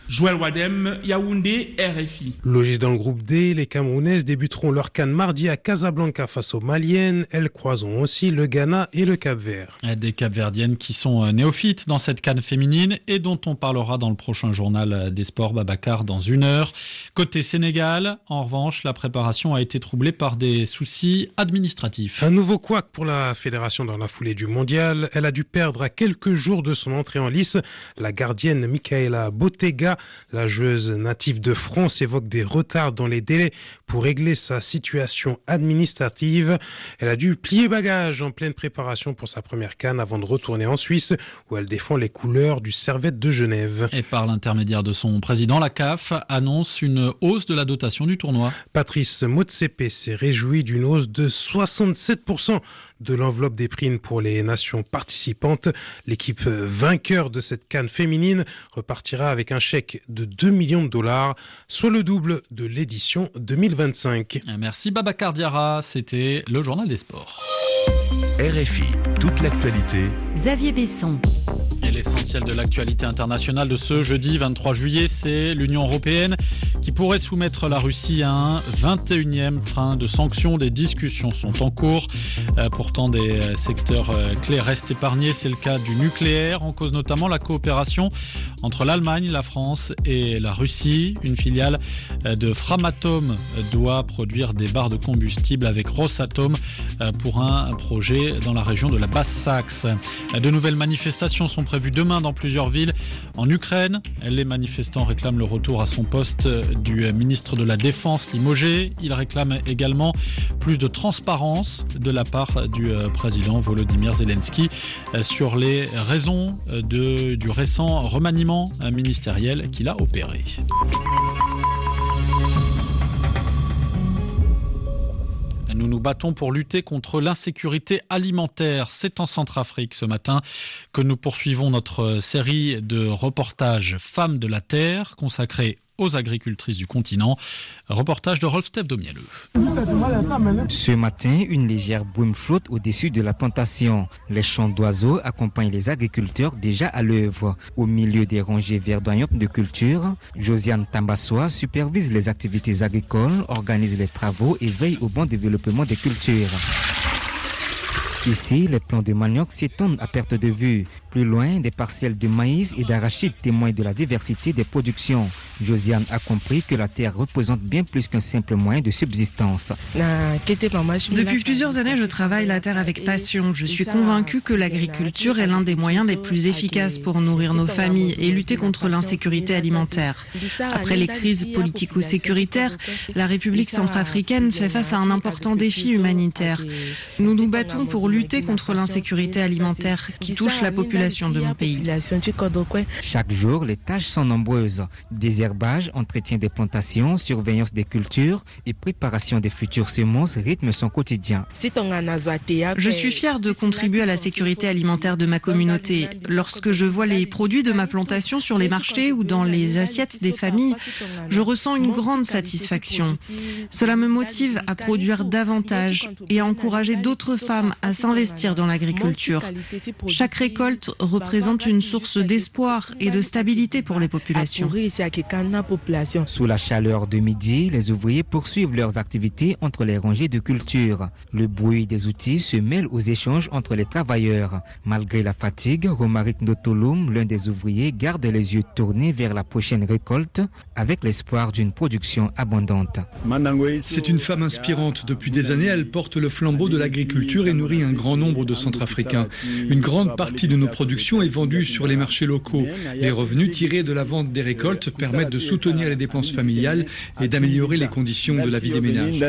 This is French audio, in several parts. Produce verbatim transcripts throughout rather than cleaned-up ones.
Joël Wadem, Yaoundé, R F I. Logés dans le groupe D, les Camerounaises débuteront leur CAN mardi à Casablanca face aux Maliennes. Elles croiseront aussi le Ghana et le Cap-Vert. Des Cap-Verdiennes qui sont néophytes dans cette CAN féminine et dont on parlera dans le prochain journal des sports Babacar dans une heure. Côté Sénégal, en revanche, la préparation a été troublée par des soucis administratifs. Un nouveau couac pour la fédération dans la foulée du mondial. Elle a dû perdre à quelques jours de son entrée en lice. La gardienne Michaela Bottega, la joueuse native de France, évoque des retards dans les délais pour régler sa situation administrative. Elle a dû plier bagage en pleine préparation pour sa première CAN avant de retourner en Suisse où elle défend les couleurs du Servette de Genève. Et par l'intermédiaire de son président, la C A F annonce une hausse de la dotation du tournoi. Patrice Motsepe s'est réjoui d'une hausse de soixante-sept pour cent de l'enveloppe des primes pour les nations participantes. L'équipe vainqueur de cette CAN féminine repartira avec un chèque de deux millions de dollars, soit le double de l'édition deux mille vingt-cinq. Merci Babacar Diarra, c'était le journal des sports. R F I, toute l'actualité. Xavier Besson. Et l'essentiel de l'actualité internationale de ce jeudi vingt-trois juillet, c'est l'Union européenne qui pourrait soumettre la Russie à un vingt et unième train de sanctions. Des discussions sont en cours. Euh, pourtant, des secteurs euh, clés restent épargnés. C'est le cas du nucléaire. En cause notamment la coopération entre l'Allemagne, la France et la Russie. Une filiale euh, de Framatome doit produire des barres de combustible avec Rosatom euh, pour un projet dans la région de la Basse-Saxe. De nouvelles manifestations sont prévues demain dans plusieurs villes en Ukraine. Les manifestants réclament le retour à son poste du ministre de la Défense limogé. Ils réclament également plus de transparence de la part du président Volodymyr Zelensky sur les raisons de, du récent remaniement ministériel qu'il a opéré. Nous nous battons pour lutter contre l'insécurité alimentaire. C'est en Centrafrique ce matin que nous poursuivons notre série de reportages Femmes de la Terre consacrée aux agricultrices du continent. Reportage de Rolf-Steph Domielleux. Ce matin, une légère brume flotte au-dessus de la plantation. Les chants d'oiseaux accompagnent les agriculteurs déjà à l'œuvre. Au milieu des rangées verdoyantes de culture, Josiane Tambassoa supervise les activités agricoles, organise les travaux et veille au bon développement des cultures. Ici, les plants de manioc s'étendent à perte de vue. Plus loin, des parcelles de maïs et d'arachide témoignent de la diversité des productions. Josiane a compris que la terre représente bien plus qu'un simple moyen de subsistance. Depuis plusieurs années, je travaille la terre avec passion. Je suis convaincue que l'agriculture est l'un des moyens les plus efficaces pour nourrir nos familles et lutter contre l'insécurité alimentaire. Après les crises politico-sécuritaires, la République centrafricaine fait face à un important défi humanitaire. Nous nous battons pour lutter contre l'insécurité alimentaire qui touche la population de mon pays. Chaque jour, les tâches sont nombreuses. Désherbage, entretien des plantations, surveillance des cultures et préparation des futures semences rythment son quotidien. Je suis fière de contribuer à la sécurité alimentaire de ma communauté. Lorsque je vois les produits de ma plantation sur les marchés ou dans les assiettes des familles, je ressens une grande satisfaction. Cela me motive à produire davantage et à encourager d'autres femmes à s'investir dans l'agriculture. Chaque récolte représente une source d'espoir et de stabilité pour les populations. Sous la chaleur de midi, les ouvriers poursuivent leurs activités entre les rangées de culture. Le bruit des outils se mêle aux échanges entre les travailleurs. Malgré la fatigue, Romaric Ndotolum, l'un des ouvriers, garde les yeux tournés vers la prochaine récolte avec l'espoir d'une production abondante. C'est une femme inspirante. Depuis des années, elle porte le flambeau de l'agriculture et nourrit un grand nombre de Centrafricains. Une grande partie de nos productions est vendue sur les marchés locaux. Les revenus tirés de la vente des récoltes permettent de soutenir les dépenses familiales et d'améliorer les conditions de la vie des ménages.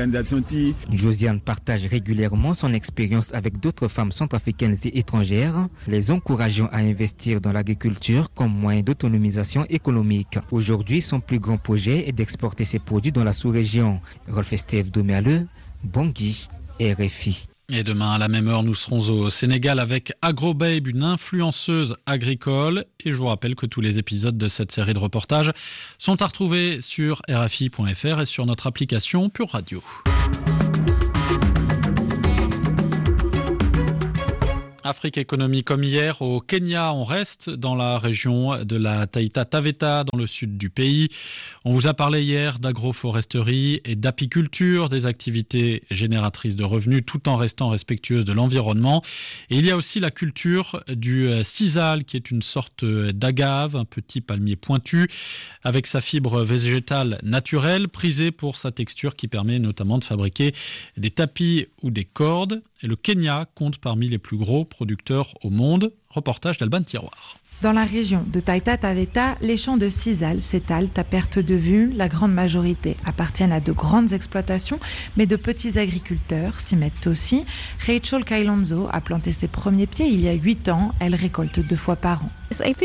Josiane partage régulièrement son expérience avec d'autres femmes centrafricaines et étrangères, les encourageant à investir dans l'agriculture comme moyen d'autonomisation économique. Aujourd'hui, son plus grand projet est d'exporter ses produits dans la sous-région. Rolf-Steph Domielleux, Bangui, R F I. Et demain à la même heure, nous serons au Sénégal avec AgroBabe, une influenceuse agricole. Et je vous rappelle que tous les épisodes de cette série de reportages sont à retrouver sur R F I point F R et sur notre application Pure Radio. Afrique Économie comme hier, au Kenya, on reste dans la région de la Taita Taveta, dans le sud du pays. On vous a parlé hier d'agroforesterie et d'apiculture, des activités génératrices de revenus tout en restant respectueuses de l'environnement. Et il y a aussi la culture du sisal, qui est une sorte d'agave, un petit palmier pointu, avec sa fibre végétale naturelle, prisée pour sa texture qui permet notamment de fabriquer des tapis ou des cordes. Et le Kenya compte parmi les plus gros producteurs au monde. Reportage d'Alban Tiroir. Dans la région de Taita Taveta, les champs de sisal s'étalent à perte de vue. La grande majorité appartiennent à de grandes exploitations, mais de petits agriculteurs s'y mettent aussi. Rachel Kailonzo a planté ses premiers pieds il y a huit ans. Elle récolte deux fois par an.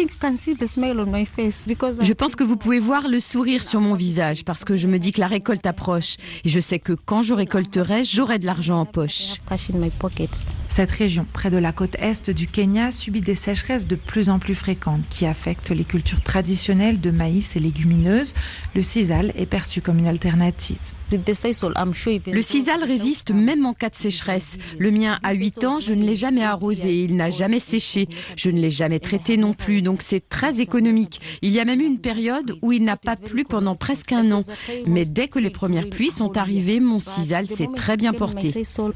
Je pense que vous pouvez voir le sourire sur mon visage parce que je me dis que la récolte approche. Et je sais que quand je récolterai, j'aurai de l'argent en poche. Cette région, près de la côte est du Kenya, subit des sécheresses de plus en plus fréquentes qui affectent les cultures traditionnelles de maïs et légumineuses. Le sisal est perçu comme une alternative. Le sisal résiste même en cas de sécheresse. Le mien a huit ans, je ne l'ai jamais arrosé, il n'a jamais séché. Je ne l'ai jamais traité non plus, donc c'est très économique. Il y a même eu une période où il n'a pas plu pendant presque un an. Mais dès que les premières pluies sont arrivées, mon sisal s'est très bien porté.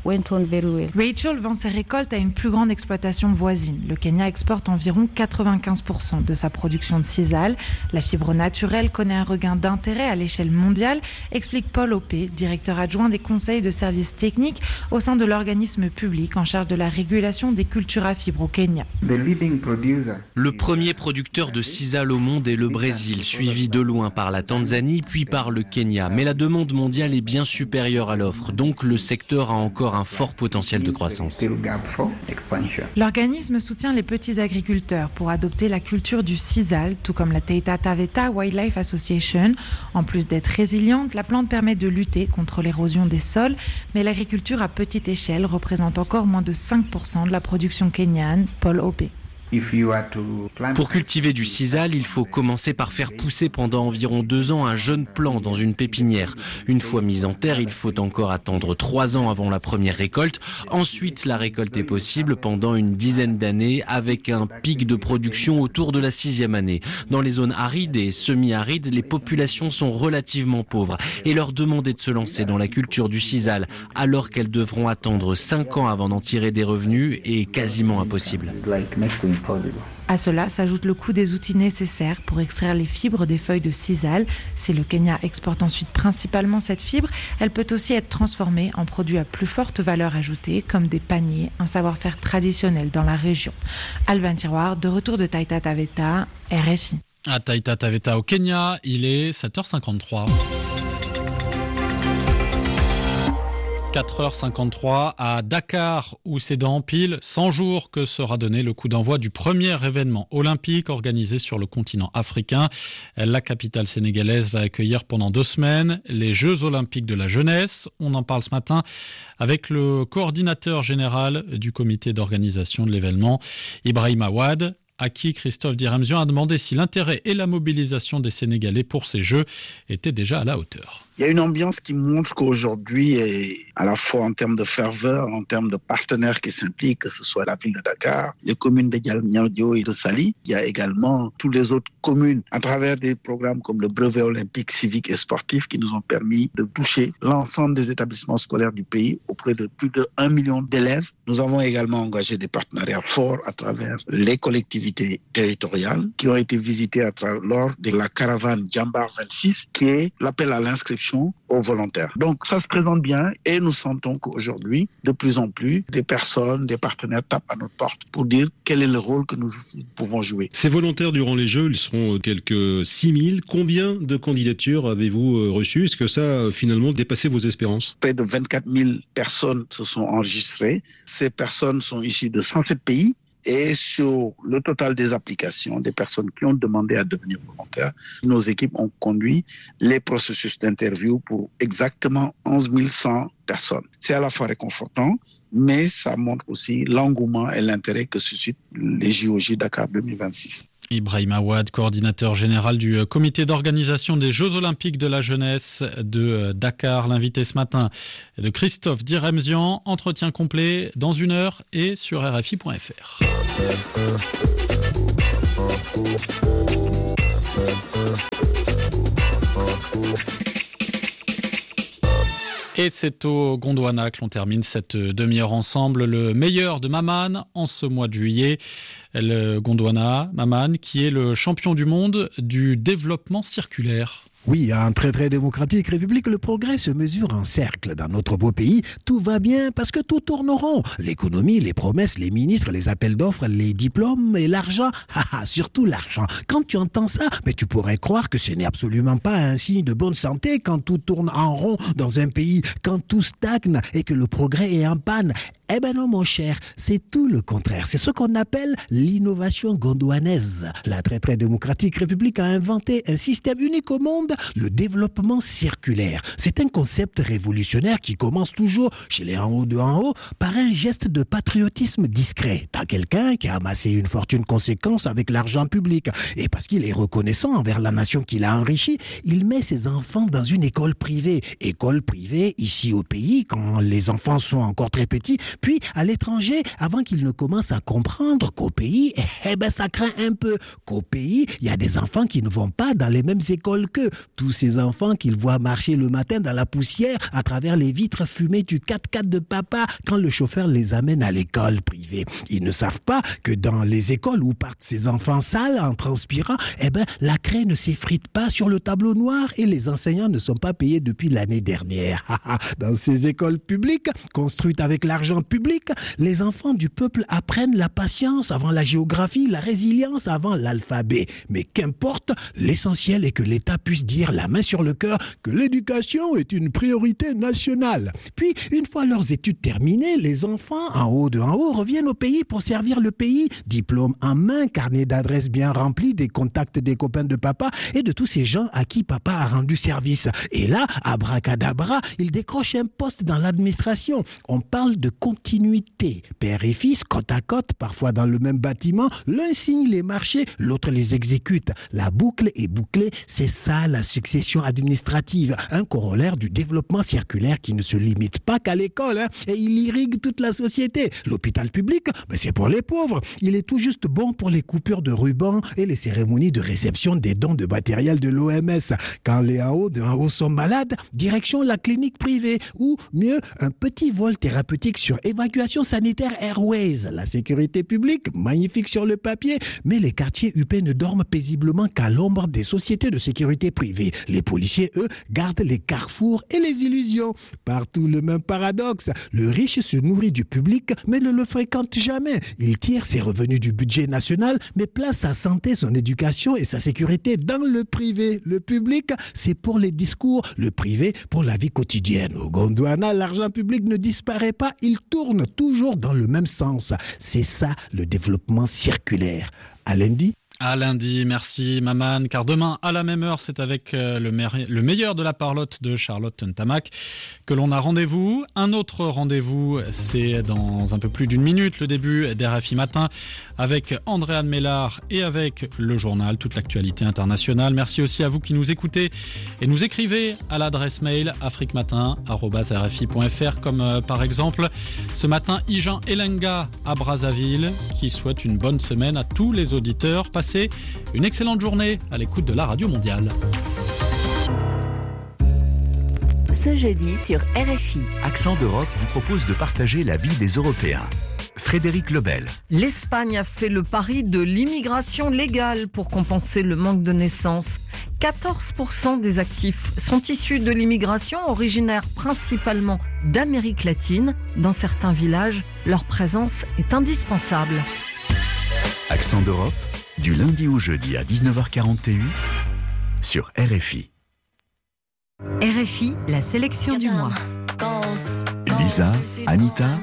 Rachel vend ses récoltes à une plus grande exploitation voisine. Le Kenya exporte environ quatre-vingt-quinze pour cent de sa production de sisal. La fibre naturelle connaît un regain d'intérêt à l'échelle mondiale, explique Paul Opé, directeur adjoint des conseils de services techniques au sein de l'organisme public en charge de la régulation des cultures à fibres au Kenya. Le premier producteur de sisal au monde est le Brésil, suivi de loin par la Tanzanie puis par le Kenya. Mais la demande mondiale est bien supérieure à l'offre, donc le secteur a encore un fort potentiel de croissance. L'organisme soutient les petits agriculteurs pour adopter la culture du sisal, tout comme la Taita Taveta Wildlife Association. En plus d'être résiliente, la plante permet de lutter contre l'érosion des sols, mais l'agriculture à petite échelle représente encore moins de cinq pour cent de la production kenyane. Paul Opé. Pour cultiver du sisal, il faut commencer par faire pousser pendant environ deux ans un jeune plant dans une pépinière. Une fois mis en terre, il faut encore attendre trois ans avant la première récolte. Ensuite, la récolte est possible pendant une dizaine d'années avec un pic de production autour de la sixième année. Dans les zones arides et semi-arides, les populations sont relativement pauvres et leur demander de se lancer dans la culture du sisal alors qu'elles devront attendre cinq ans avant d'en tirer des revenus est quasiment impossible. À cela s'ajoute le coût des outils nécessaires pour extraire les fibres des feuilles de sisal. Si le Kenya exporte ensuite principalement cette fibre, elle peut aussi être transformée en produits à plus forte valeur ajoutée, comme des paniers, un savoir-faire traditionnel dans la région. Alban Tiroir, de retour de Taita Taveta, R F I. À Taita Taveta au Kenya, il est sept heures cinquante-trois. quatre heures cinquante-trois à Dakar, où c'est dans pile cent jours que sera donné le coup d'envoi du premier événement olympique organisé sur le continent africain. La capitale sénégalaise va accueillir pendant deux semaines les Jeux olympiques de la jeunesse. On en parle ce matin avec le coordinateur général du comité d'organisation de l'événement, Ibrahim Awad, à qui Christophe Diremzian a demandé si l'intérêt et la mobilisation des Sénégalais pour ces Jeux étaient déjà à la hauteur. Il y a une ambiance qui montre qu'aujourd'hui, à la fois en termes de ferveur, en termes de partenaires qui s'impliquent, que ce soit la ville de Dakar, les communes de Diamniadio et de Saly, il y a également toutes les autres communes à travers des programmes comme le brevet olympique, civique et sportif qui nous ont permis de toucher l'ensemble des établissements scolaires du pays auprès de plus de un million d'élèves. Nous avons également engagé des partenariats forts à travers les collectivités territoriales qui ont été visitées à travers, lors de la caravane Djambar vingt-six, qui est l'appel à l'inscription aux volontaires. Donc ça se présente bien et nous sentons qu'aujourd'hui, de plus en plus, des personnes, des partenaires tapent à notre porte pour dire quel est le rôle que nous pouvons jouer. Ces volontaires durant les Jeux, ils seront quelques six mille. Combien de candidatures avez-vous reçues? Est-ce que ça a finalement dépassé vos espérances? Près de vingt-quatre mille personnes se sont enregistrées. Ces personnes sont issues de cent sept pays. Et sur le total des applications, des personnes qui ont demandé à devenir volontaires, nos équipes ont conduit les processus d'interview pour exactement onze mille cent personnes. C'est à la fois réconfortant, mais ça montre aussi l'engouement et l'intérêt que suscitent les J O J Dakar deux mille vingt-six. Ibrahim Awad, coordinateur général du comité d'organisation des Jeux Olympiques de la jeunesse de Dakar. L'invité ce matin est de Christophe Diremzian. Entretien complet dans une heure et sur R F I point F R. Et c'est au Gondwana que l'on termine cette demi-heure ensemble. Le meilleur de Maman en ce mois de juillet. Le Gondwana, Maman, qui est le champion du monde du développement circulaire. Oui, en très très démocratique république, le progrès se mesure en cercle. Dans notre beau pays, tout va bien parce que tout tourne rond. L'économie, les promesses, les ministres, les appels d'offres, les diplômes et l'argent. Haha, surtout l'argent. Quand tu entends ça, mais tu pourrais croire que ce n'est absolument pas un signe de bonne santé quand tout tourne en rond dans un pays, quand tout stagne et que le progrès est en panne. Eh ben non, mon cher, c'est tout le contraire. C'est ce qu'on appelle l'innovation gondwanaise. La très très démocratique république a inventé un système unique au monde, le développement circulaire. C'est un concept révolutionnaire qui commence toujours chez les en haut de en haut par un geste de patriotisme discret. T'as quelqu'un qui a amassé une fortune conséquente avec l'argent public. Et parce qu'il est reconnaissant envers la nation qu'il a enrichie, il met ses enfants dans une école privée. École privée ici au pays, quand les enfants sont encore très petits, puis à l'étranger, avant qu'ils ne commencent à comprendre qu'au pays, eh ben ça craint un peu. Qu'au pays, il y a des enfants qui ne vont pas dans les mêmes écoles qu'eux. Tous ces enfants qu'ils voient marcher le matin dans la poussière à travers les vitres fumées du quatre-quatre de papa quand le chauffeur les amène à l'école privée. Ils ne savent pas que dans les écoles où partent ces enfants sales en transpirant, eh ben la craie ne s'effrite pas sur le tableau noir et les enseignants ne sont pas payés depuis l'année dernière. Dans ces écoles publiques, construites avec l'argent public, les enfants du peuple apprennent la patience avant la géographie, la résilience avant l'alphabet. Mais qu'importe, l'essentiel est que l'État puisse dire la main sur le cœur que l'éducation est une priorité nationale. Puis, une fois leurs études terminées, les enfants, en haut de en haut, reviennent au pays pour servir le pays. Diplôme en main, carnet d'adresses bien rempli, des contacts des copains de papa et de tous ces gens à qui papa a rendu service. Et là, abracadabra, ils décrochent un poste dans l'administration. On parle de continuité. Père et fils, côte à côte, parfois dans le même bâtiment, l'un signe les marchés, l'autre les exécute. La boucle est bouclée, c'est ça la succession administrative, un corollaire du développement circulaire qui ne se limite pas qu'à l'école, hein, et il irrigue toute la société. L'hôpital public, ben c'est pour les pauvres. Il est tout juste bon pour les coupures de ruban et les cérémonies de réception des dons de matériel de l'O M S. Quand les en haut de en haut sont malades, direction la clinique privée, ou mieux, un petit vol thérapeutique sur évacuation sanitaire Airways. La sécurité publique, magnifique sur le papier, mais les quartiers huppés ne dorment paisiblement qu'à l'ombre des sociétés de sécurité privée. Les policiers, eux, gardent les carrefours et les illusions. Partout le même paradoxe. Le riche se nourrit du public, mais ne le fréquente jamais. Il tire ses revenus du budget national, mais place sa santé, son éducation et sa sécurité dans le privé. Le public, c'est pour les discours, le privé pour la vie quotidienne. Au Gondwana, l'argent public ne disparaît pas, il tourne toujours dans le même sens. C'est ça le développement circulaire. À lundi. À lundi, merci Maman, car demain à la même heure, c'est avec le, me- le meilleur de la parlotte de Charlotte Ntamak que l'on a rendez-vous. Un autre rendez-vous, c'est dans un peu plus d'une minute, le début d'R F I Matin avec Andréane Mélard et avec le journal, toute l'actualité internationale. Merci aussi à vous qui nous écoutez et nous écrivez à l'adresse mail afriquematin arobase r f i point f r, comme euh, par exemple ce matin Ijan Elenga à Brazzaville qui souhaite une bonne semaine à tous les auditeurs. Passez une excellente journée à l'écoute de la Radio Mondiale. Ce jeudi sur R F I, Accent d'Europe vous propose de partager la vie des Européens. Frédéric Lebel. L'Espagne a fait le pari de l'immigration légale pour compenser le manque de naissances. quatorze pour cent des actifs sont issus de l'immigration, originaire principalement d'Amérique latine. Dans certains villages, leur présence est indispensable. Accent d'Europe, du lundi au jeudi à dix-neuf heures quarante et un sur R F I. R F I, la sélection du mois. Lisa, Anita,